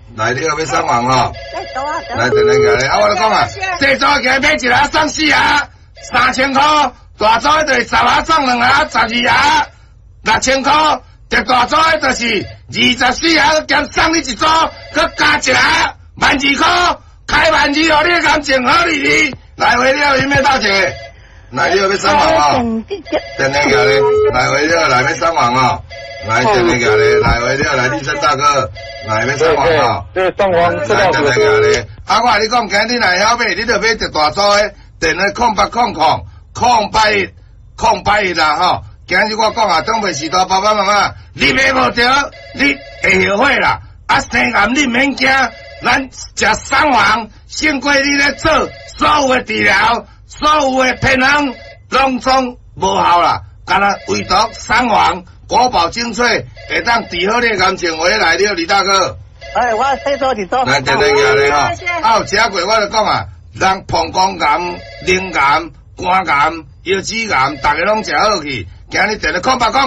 来，你要送房吼？来，电话过来，我来讲啊，细组起来买一下送4下，3000块，大组就是10下送2下，12下，6000块，特大组的就是24下，兼送你一组，佮加1下，12,000块，开12,000哦，你感情好哩，来回了有咩到钱？来，你要送房哦？电话过来，来回了来要送房哦。来，电话过来，来回了来，立生大哥，来要送房哦。 这送房， 来，电话过来。啊，我你讲，今日若晓买，你着买特大组的，电话08000881啦吼。今日我讲啊，长辈时代爸爸妈妈，你买无着，你会后悔啦。啊，生癌你免惊，咱食送房，胜过你咧做所有的治疗，所有的偏方，拢总无效啦。干那唯独送房。国宝精粹会当治好你感情，回来了李大哥。 哎，我细组一组。 来，电话过来吼。啊，有食过我就讲啊，人膀胱癌、淋癌、肝癌、腰子癌，大家拢食好去。今日电话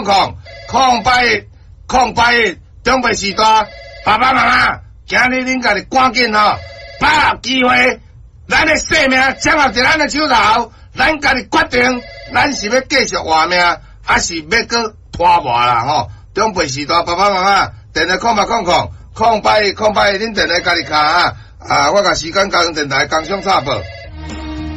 08000881，长辈时代，爸爸妈妈，今日恁家己赶紧吼，把握机会，咱的生命掌握在咱的手头，咱家己决定，咱是要继续活命，还是要搁拖磨啦吼，长辈时代爸爸妈妈，电话08000881，恁电话家己卡啊！我甲时间交通电台工商插报。